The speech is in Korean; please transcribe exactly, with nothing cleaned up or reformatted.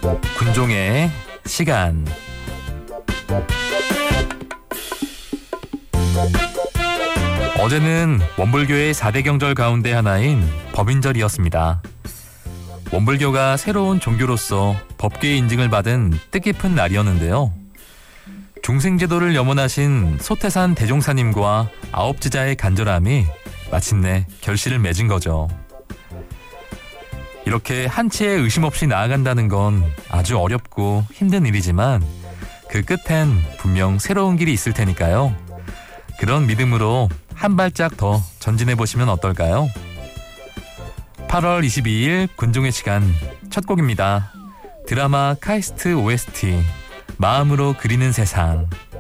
군종의 시간. 어제는 원불교의 사 대 경절 가운데 하나인 법인절이었습니다. 원불교가 새로운 종교로서 법계의 인증을 받은 뜻깊은 날이었는데요. 중생제도를 염원하신 소태산 대종사님과 아홉지자의 간절함이 마침내 결실을 맺은 거죠. 이렇게 한치의 의심 없이 나아간다는 건 아주 어렵고 힘든 일이지만 그 끝엔 분명 새로운 길이 있을 테니까요. 그런 믿음으로 한 발짝 더 전진해보시면 어떨까요? 팔월 이십이일 군종의 시간 첫 곡입니다. 드라마 카이스트 오에스티 마음으로 그리는 세상.